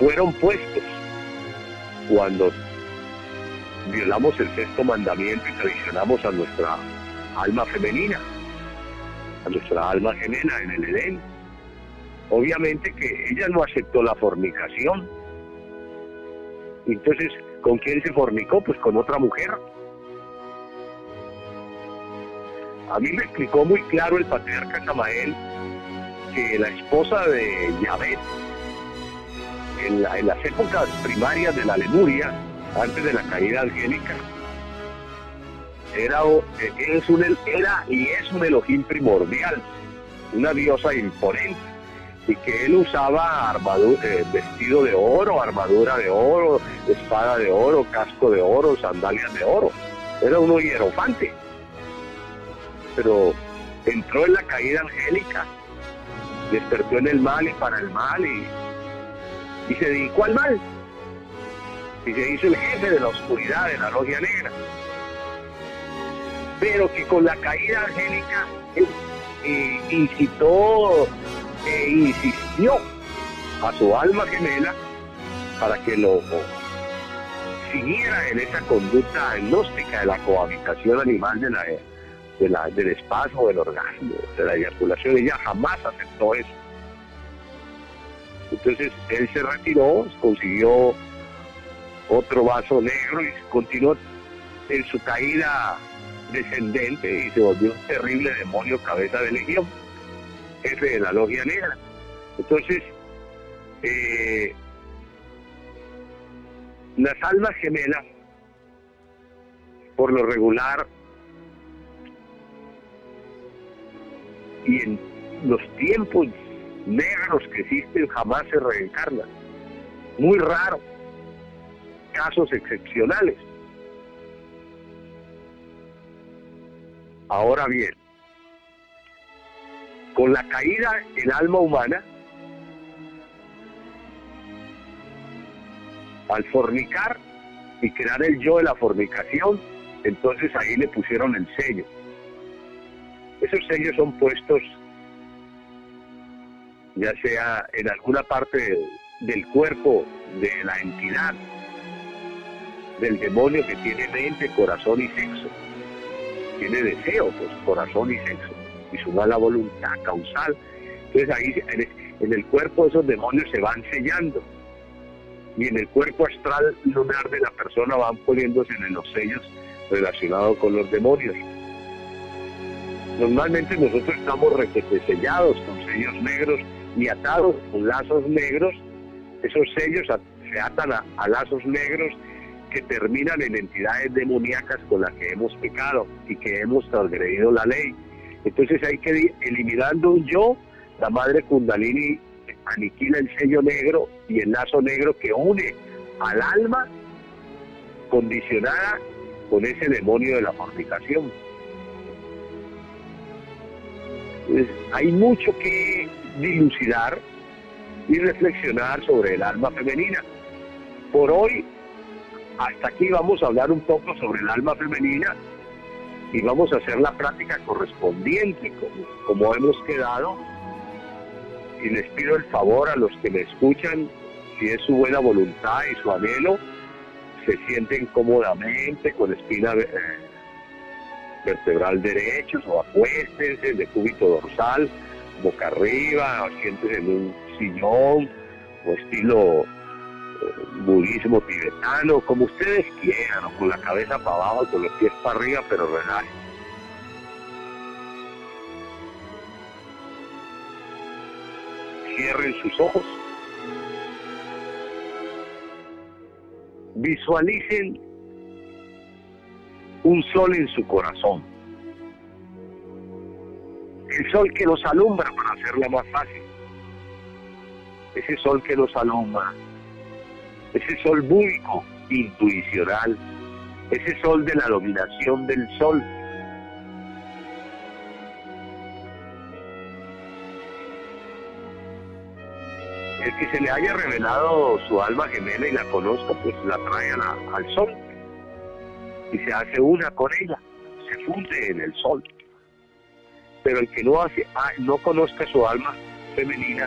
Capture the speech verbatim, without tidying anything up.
fueron puestos cuando violamos el sexto mandamiento y traicionamos a nuestra alma femenina, a nuestra alma gemela en el Edén. Obviamente que ella no aceptó la fornicación. Entonces, ¿con quién se fornicó? Pues con otra mujer. A mí me explicó muy claro el patriarca Samael que la esposa de Yahvé, en, la, en las épocas primarias de la Lemuria, antes de la caída angélica, era, es un, era y es un Elohim primordial, una diosa imponente, y que él usaba armadura, eh, vestido de oro, armadura de oro, espada de oro, casco de oro, sandalias de oro. Era un hierofante. Pero entró en la caída angélica, despertó en el mal y para el mal, y, y se dedicó al mal. Y se hizo el jefe de la oscuridad, de la logia negra. Pero que con la caída angélica eh, eh, incitó e insistió a su alma gemela para que lo siguiera en esa conducta agnóstica de la cohabitación animal, de la, de la, del espasmo, del orgasmo, de la eyaculación. Ella jamás aceptó eso. Entonces él se retiró, consiguió otro vaso negro y continuó en su caída descendente y se volvió un terrible demonio, cabeza de legión, jefe de la logia negra. Entonces, eh, las almas gemelas, por lo regular, y en los tiempos negros que existen, jamás se reencarnan. Muy raro, casos excepcionales. Ahora bien, con la caída el alma humana, al fornicar y crear el yo de la fornicación, entonces ahí le pusieron el sello. Esos sellos son puestos ya sea en alguna parte de, del cuerpo de la entidad, del demonio que tiene mente, corazón y sexo. Tiene deseo, pues corazón y sexo, y su mala voluntad causal. Entonces ahí en el cuerpo esos demonios se van sellando, y en el cuerpo astral lunar de la persona van poniéndose en los sellos relacionados con los demonios. Normalmente nosotros estamos requete sellados con sellos negros y atados con lazos negros. Esos sellos se atan a, a lazos negros que terminan en entidades demoníacas con las que hemos pecado y que hemos transgredido la ley. Entonces hay que ir eliminando un yo. La madre Kundalini aniquila el sello negro y el lazo negro que une al alma condicionada con ese demonio de la fornicación. Entonces, hay mucho que dilucidar y reflexionar sobre el alma femenina. Por hoy, hasta aquí vamos a hablar un poco sobre el alma femenina y vamos a hacer la práctica correspondiente como, como hemos quedado, y les pido el favor a los que me escuchan, si es su buena voluntad y su anhelo, se sienten cómodamente con espina eh, vertebral derechos, o acuéstense de cúbito dorsal, boca arriba, o siéntense en un sillón o estilo budismo tibetano, como ustedes quieran, o con la cabeza para abajo, con los pies para arriba, pero relajen. Cierren sus ojos. Visualicen un sol en su corazón. El sol que nos alumbra, para hacerla más fácil. Ese sol que nos alumbra. Ese sol búdico, intuicional, ese sol de la dominación del sol. El que se le haya revelado su alma gemela y la conozca, pues la trae a la, al sol y se hace una con ella, se funde en el sol. Pero el que no hace, no conozca su alma femenina,